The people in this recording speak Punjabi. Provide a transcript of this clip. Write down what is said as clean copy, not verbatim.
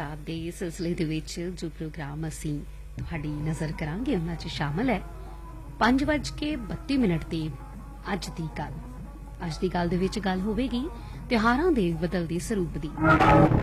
ਪੰਜਾਬ ਦੇ ਸਿਲਸਿਲੇ ਦੇ ਵਿੱਚ ਜੋ ਪ੍ਰੋਗਰਾਮ ਅਸੀਂ ਤੁਹਾਡੀ ਨਜ਼ਰ ਕਰਾਂਗੇ ਉਹਨਾਂ 'ਚ ਸ਼ਾਮਲ ਹੈ 5:32 ਤੇ ਅੱਜ ਦੀ ਗੱਲ ਦੇ ਵਿੱਚ ਗੱਲ ਹੋਵੇਗੀ ਤਿਉਹਾਰਾਂ ਦੇ ਬਦਲਦੇ ਸਰੂਪ ਦੀ।